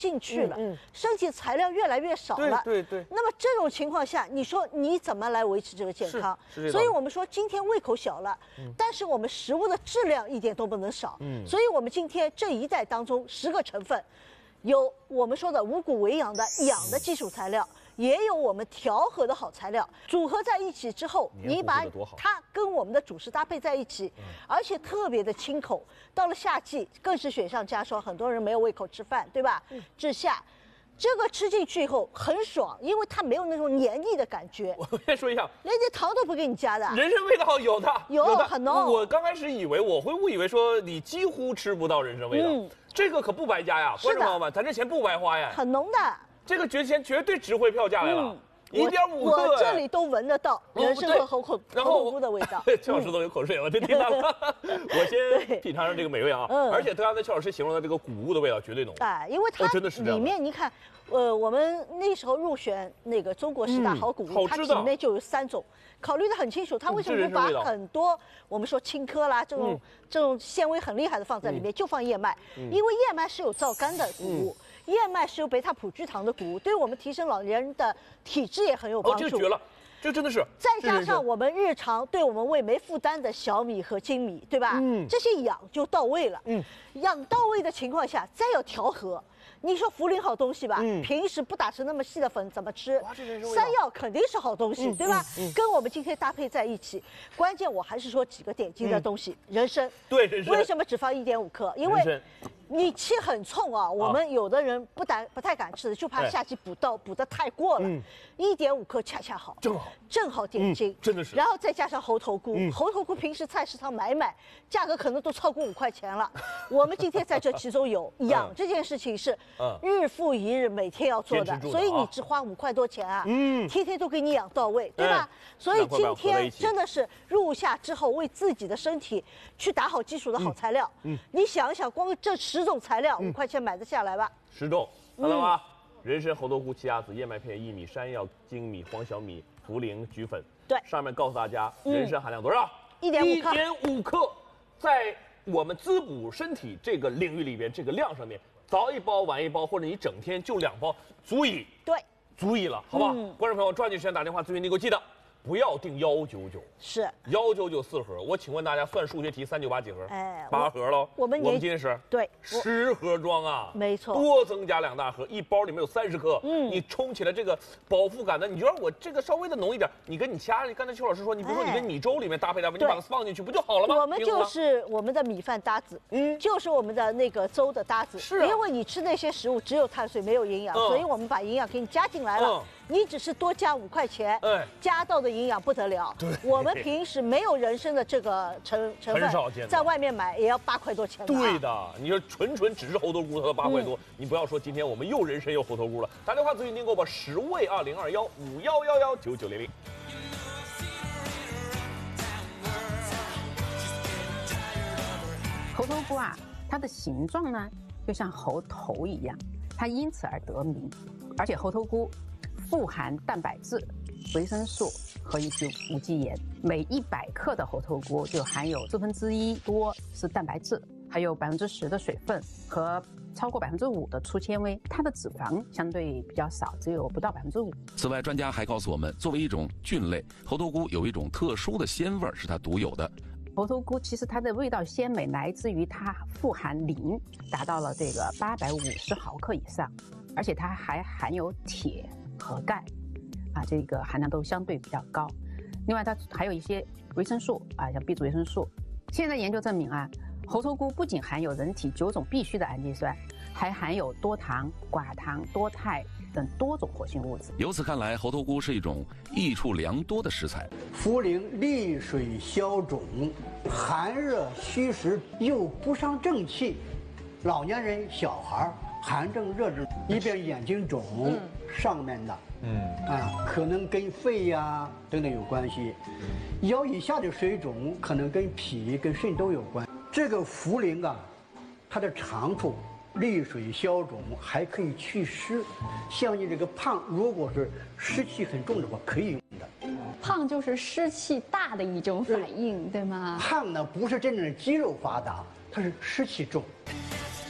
进去了，身体材料越来越少了。 对。 那么这种情况下，你说你怎么来维持这个健康？所以我们说今天胃口小了，但是我们食物的质量一点都不能少。所以我们今天这一袋当中10个成分，有我们说的五谷为养的养的基础材料。也有我们调和的好材料，组合在一起之后，你把它跟我们的主食搭配在一起，而且特别的清口。到了夏季，更是雪上加霜，很多人没有胃口吃饭，对吧？治夏，这个吃进去以后很爽，因为它没有那种黏腻的感觉。 我先说一下， 连点糖都不给你加的， 人参味道有的， 很浓。 我刚开始我会误以为说你几乎吃不到人参味道，这个可不白加呀，观众朋友们，咱这钱不白花呀， 很浓的。这个钱绝对值回票价来了，1.5克， 我这里都闻得到人参和猴头菇的味道。 邱老师都流口水了，真听到了。我先品尝上这个美味啊，而且刚才邱老师形容的这个谷物的味道绝对浓。 哎，因为它真的是里面你看，我们那时候入选那个中国10大好谷物，它体内就有3种，考虑得很清楚。它为什么不把很多我们说青稞啦这种纤维很厉害的放在里面，就放燕麦？因为燕麦是有皂苷的谷物。燕麦是有贝塔葡聚糖的谷物，对我们提升老年人的体质也很有帮助。 这个绝了，这真的是。 再加上我们日常对我们胃没负担的小米和精米，对吧？这些养就到位了。养到位的情况下，再要调和。你说茯苓好东西吧，平时不打成那么细的粉怎么吃？山药肯定是好东西，对吧？跟我们今天搭配在一起，关键我还是说几个点睛的东西，人参。 对，人参。 为什么只放1.5克？因为你气很冲啊，我们有的人不太敢吃的，就怕夏季补得太过了。1.5克恰恰好，正好点睛， 真的是。 然后再加上猴头菇，猴头菇平时菜市场买，价格可能都超过5块钱了。我们今天在这其中有养这件事情是日复一日，每天要做的，所以你只花5块多钱啊，天天都给你养到位，对吧？所以今天真的是入夏之后为自己的身体去打好基础的好材料。你想一想，光这10种材料5块钱买得下来吧 ？10种，看到吗？人参、猴头菇、奇亚籽、燕麦片、薏米、山药、精米、黄小米、茯苓、菊粉。 对， 上面告诉大家，人参含量多少 ？1.5克。 在我们滋补身体这个领域里边，这个量上面，早一包晚一包，或者你整天就2包，足以。 对， 足以了，好吧？观众朋友，抓紧时间打电话咨询，你给我记得。不要定199， 是 199 4盒。我请问大家，算数学题398几盒？8盒喽。 我们今天是对 10盒装啊， 没错， 多增加2大盒，一包里面有30克。你冲起来这个饱腹感的，你就让我这个稍微的浓一点，你跟你掐，刚才邱老师说，你比如说你跟米粥里面搭配，你把它放进去不就好了吗？ 我们就是我们的米饭搭子，就是我们的那个粥的搭子。 是， 因为你吃那些食物只有碳水没有营养，所以我们把营养给你加进来了。你只是多加5块钱，加到的营养不得了。 对， 我们平时没有人参的这个成分， 很少见， 在外面买也要8块多钱。 对的，你说纯只是猴头菇，它都8块多，你不要说今天我们又人参又猴头菇了。打电话咨询订购吧，10位202151119900。 猴头菇啊，它的形状呢就像猴头一样，它因此而得名。而且猴头菇富含蛋白质、维生素和一些无机盐，每100克的猴头菇就含有1/4多是蛋白质，还有10%的水分和超过5%的粗纤维，它的脂肪相对比较少，只有不到5%。 此外，专家还告诉我们，作为一种菌类，猴头菇有一种特殊的鲜味是它独有的。 猴头菇其实它的味道鲜美来自于它富含磷，达到了这个850毫克以上，而且它还含有铁和钙，这个含量都相对比较高。另外它还有一些维生素像 B 族维生素。现在研究证明猴头菇不仅含有人体9种必需的氨基酸，还含有多糖、寡糖、多肽等多种活性物质。 由此看来，猴头菇是一种益处良多的食材。 茯苓利水消肿，寒热虚实，又不伤正气。老年人、小孩寒症、热症，一边眼睛肿，上面的，可能跟肺呀等等有关系。腰以下的水肿可能跟脾、跟肾都有关。这个茯苓它的长处利水消肿，还可以祛湿。像你这个胖，如果是湿气很重的话，可以用的。 胖就是湿气大的一种反应，对吗？ 胖呢不是真正的肌肉发达，它是湿气重。